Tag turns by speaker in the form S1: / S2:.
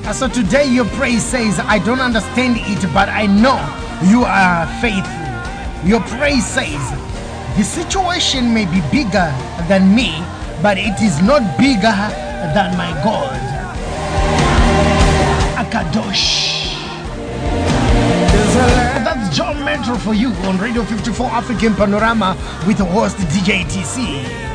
S1: So today your praise says, I don't understand it, but I know you are faithful. Your praise says, the situation may be bigger than me, but it is not bigger than my God. Akadosh. That's John Metro for you on Radio 54 African Panorama with host DJ TC.